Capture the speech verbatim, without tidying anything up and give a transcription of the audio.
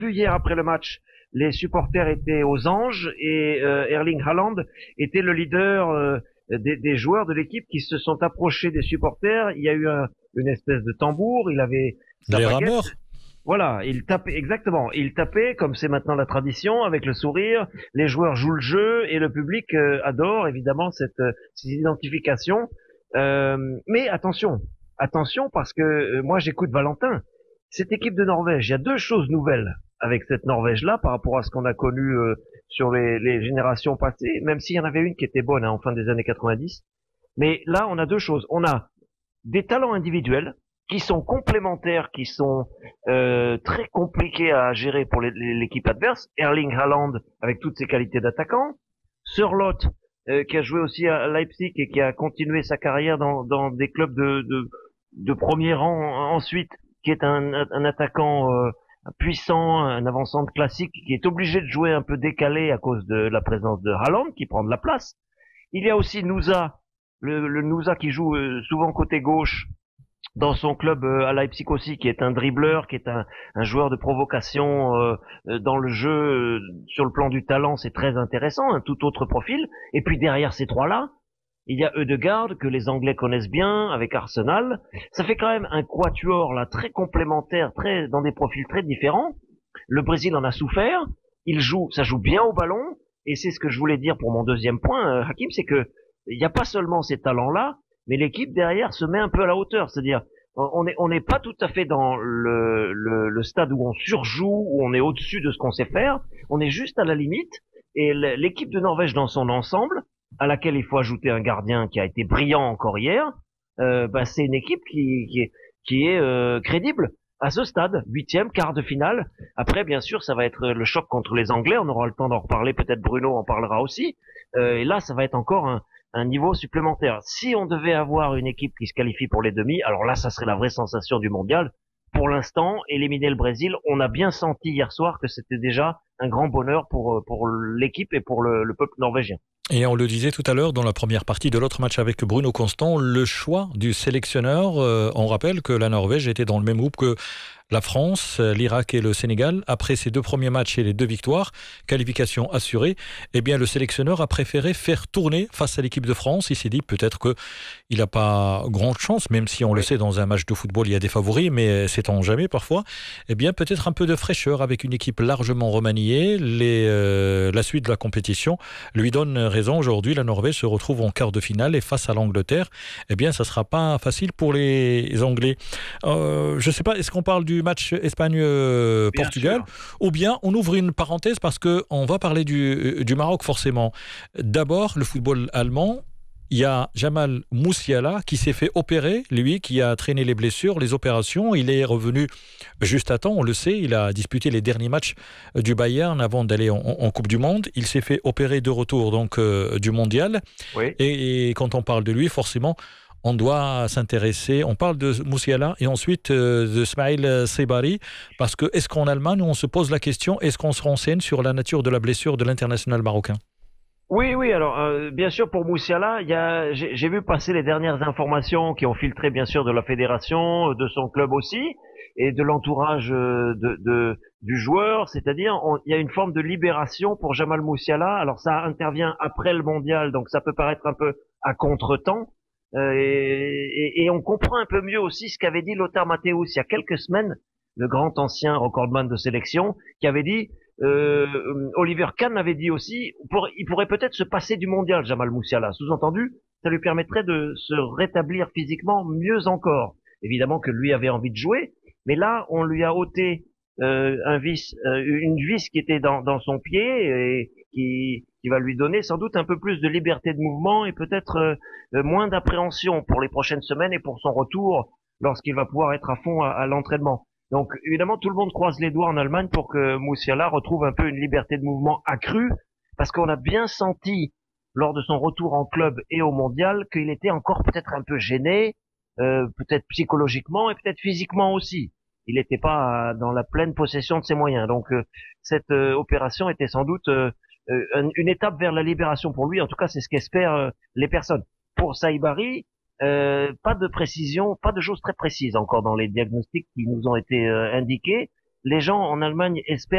vu hier après le match, les supporters étaient aux anges et euh, Erling Haaland était le leader euh, des, des joueurs de l'équipe qui se sont approchés des supporters. Il y a eu un, une espèce de tambour, il avait sa Les baguette. rameurs. Voilà, il tapait, exactement. Il tapait, comme c'est maintenant la tradition, avec le sourire. Les joueurs jouent le jeu et le public euh, adore, évidemment, cette, euh, cette identification. Euh, mais attention, attention, parce que euh, moi, j'écoute Valentin. Cette équipe de Norvège, il y a deux choses nouvelles avec cette Norvège-là par rapport à ce qu'on a connu euh, sur les, les générations passées, même s'il y en avait une qui était bonne hein, en fin des années quatre-vingt-dix. Mais là, on a deux choses. On a des talents individuels qui sont complémentaires, qui sont euh, très compliqués à gérer pour les, les, l'équipe adverse. Erling Haaland avec toutes ses qualités d'attaquant, Sørloth euh, qui a joué aussi à Leipzig et qui a continué sa carrière dans, dans des clubs de, de, de premier rang ensuite, qui est un, un attaquant euh, puissant, un avant-centre classique, qui est obligé de jouer un peu décalé à cause de la présence de Haaland qui prend de la place. Il y a aussi Nusa, le, le Nusa qui joue euh, souvent côté gauche dans son club euh, à Leipzig aussi, qui est un dribbleur, qui est un, un joueur de provocation euh, dans le jeu, euh, sur le plan du talent, c'est très intéressant, un tout autre profil. Et puis derrière ces trois-là, il y a Ødegaard, que les Anglais connaissent bien, avec Arsenal. Ça fait quand même un quatuor là très complémentaire, très dans des profils très différents. Le Brésil en a souffert, il joue, ça joue bien au ballon, et c'est ce que je voulais dire pour mon deuxième point, euh, Hakim, c'est que il n'y a pas seulement ces talents-là, mais l'équipe derrière se met un peu à la hauteur, c'est-à-dire on n'est on n'est pas tout à fait dans le, le, le stade où on surjoue, où on est au-dessus de ce qu'on sait faire, on est juste à la limite, et l'équipe de Norvège dans son ensemble, à laquelle il faut ajouter un gardien qui a été brillant encore hier, euh, bah, c'est une équipe qui, qui est, qui est euh, crédible à ce stade, huitième, quart de finale. Après, bien sûr, ça va être le choc contre les Anglais, on aura le temps d'en reparler, peut-être Bruno en parlera aussi, euh, et là, ça va être encore un un niveau supplémentaire. Si on devait avoir une équipe qui se qualifie pour les demi, alors là, ça serait la vraie sensation du mondial. Pour l'instant, éliminer le Brésil, on a bien senti hier soir que c'était déjà un grand bonheur pour pour l'équipe et pour le, le peuple norvégien. Et on le disait tout à l'heure dans la première partie de l'autre match avec Bruno Constant, le choix du sélectionneur, euh, on rappelle que la Norvège était dans le même groupe que la France, l'Irak et le Sénégal. Après ces deux premiers matchs et les deux victoires, qualification assurée, eh bien le sélectionneur a préféré faire tourner face à l'équipe de France. Il s'est dit peut-être qu'il n'a pas grande chance, même si on oui. le sait, dans un match de football, il y a des favoris, mais sait-on jamais parfois. Eh bien peut-être un peu de fraîcheur avec une équipe largement remaniée. Les, euh, la suite de la compétition lui donne raison. Aujourd'hui, la Norvège se retrouve en quart de finale et face à l'Angleterre, eh bien ça ne sera pas facile pour les Anglais. Euh, je ne sais pas, est-ce qu'on parle du match Espagne-Portugal, ou bien on ouvre une parenthèse parce qu'on va parler du, du Maroc forcément. D'abord, le football allemand, il y a Jamal Musiala qui s'est fait opérer, lui qui a traîné les blessures, les opérations. Il est revenu juste à temps, on le sait, il a disputé les derniers matchs du Bayern avant d'aller en, en Coupe du Monde. Il s'est fait opérer de retour donc euh, du Mondial. Oui. Et, et quand on parle de lui, forcément, on doit s'intéresser, on parle de Musiala et ensuite euh, de Smaïl Sebari, parce que est-ce qu'en Allemagne, on se pose la question, est-ce qu'on se renseigne sur la nature de la blessure de l'international marocain ? Oui, oui, alors euh, bien sûr pour Musiala, il y a, j'ai, j'ai vu passer les dernières informations qui ont filtré bien sûr de la fédération, de son club aussi, et de l'entourage de, de du joueur, c'est-à-dire on, il y a une forme de libération pour Jamal Musiala. Alors ça intervient après le mondial, donc ça peut paraître un peu à contre-temps. Euh, et, et, et on comprend un peu mieux aussi ce qu'avait dit Lothar Matthäus il y a quelques semaines, le grand ancien recordman de sélection, qui avait dit, euh, Oliver Kahn avait dit aussi, pour, il pourrait peut-être se passer du mondial, Jamal Musiala. Sous-entendu, ça lui permettrait de se rétablir physiquement mieux encore. Évidemment que lui avait envie de jouer, mais là, on lui a ôté euh, un vis, euh, une vis qui était dans, dans son pied et qui, qui va lui donner sans doute un peu plus de liberté de mouvement et peut-être euh, moins d'appréhension pour les prochaines semaines et pour son retour lorsqu'il va pouvoir être à fond à, à l'entraînement. Donc évidemment, tout le monde croise les doigts en Allemagne pour que Musiala retrouve un peu une liberté de mouvement accrue, parce qu'on a bien senti lors de son retour en club et au mondial qu'il était encore peut-être un peu gêné, euh, peut-être psychologiquement et peut-être physiquement aussi. Il n'était pas dans la pleine possession de ses moyens. Donc euh, cette euh, opération était sans doute euh, une, une étape vers la libération pour lui. En tout cas, c'est ce qu'espèrent euh, les personnes. Pour Saibari, euh, pas de précision, pas de choses très précises encore dans les diagnostics qui nous ont été euh, indiqués. Les gens en Allemagne espèrent